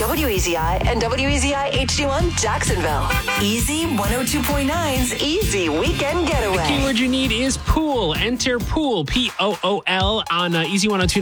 WEZI and WEZI HD1 Jacksonville. Easy 102.9's Easy Weekend Getaway. Keyword you need is pool. Enter pool, Pool, on Easy 102.9